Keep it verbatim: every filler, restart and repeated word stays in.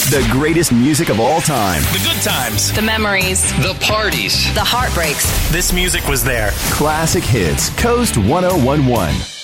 The greatest music of all time. The good times. The memories. The parties. The heartbreaks. This music was there. Classic hits. Coast one oh one one.